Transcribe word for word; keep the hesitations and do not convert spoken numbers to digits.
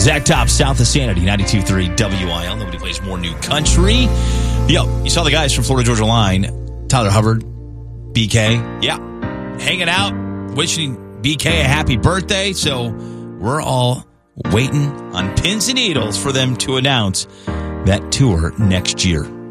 Zach Top, south of Sanity, ninety-two point three W I L. Nobody plays more new country. Yo, you saw the guys from Florida Georgia Line, Tyler Hubbard, B K. Yeah, hanging out, wishing B K a happy birthday. So we're all waiting on pins and needles for them to announce that tour next year.